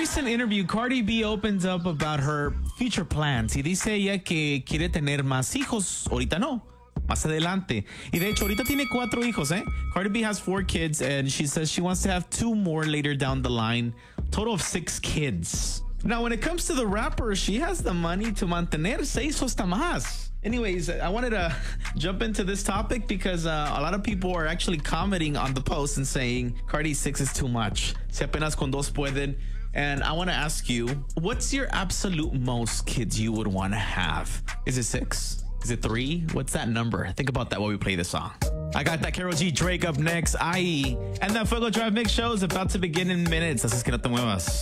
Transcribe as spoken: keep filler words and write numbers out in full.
recent interview, Cardi B opens up about her future plans y dice ella que quiere tener más hijos. Ahorita no, más adelante. Y de hecho, ahorita tiene cuatro hijos, ¿eh? Cardi B has four kids and she says she wants to have two more later down the line. Total of six kids. Now, when it comes to the rapper, she has the money to mantener seis o hasta más. Anyways, I wanted to jump into this topic because uh, a lot of people are actually commenting on the post and saying Cardi six is too much. Si apenas con dos pueden. And I want to ask you, what's your absolute most kids you would want to have? Is it six? Is it three? What's that number? Think about that while we play the song. I got that Karol G, Drake up next, I E. And that Fuego Drive Mix show is about to begin in minutes. Así es que no te muevas.